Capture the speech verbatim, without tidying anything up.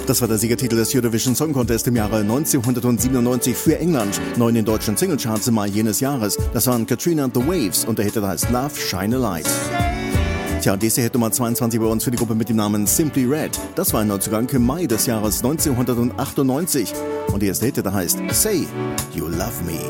Das war der Siegertitel des Eurovision Song Contest im Jahre neunzehnhundertsiebenundneunzig für England. Neu in den deutschen Singlecharts im Mai jenes Jahres. Das waren Katrina and the Waves und der Hit, der heißt Love, Shine a Light. Tja, und diese Hit Nummer zweiundzwanzig bei uns für die Gruppe mit dem Namen Simply Red. Das war ein Neuzugang im Mai des Jahres neunzehnhundertachtundneunzig. Und die erste Hit, der heißt Say You Love Me.